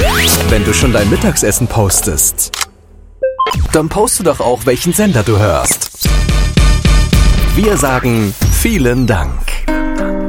Wenn du schon dein Mittagessen postest, dann poste doch auch, welchen Sender du hörst. Wir sagen vielen Dank.